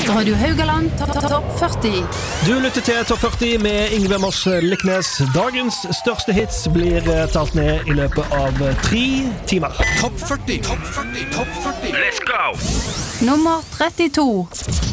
Radio Haugaland Topp 40. Du lytter til Topp 40 med Yngve Moss Liknes. Dagens største hits blir tatt ned i løpet av 3 timer. Topp 40. Let's go! Nummer 32.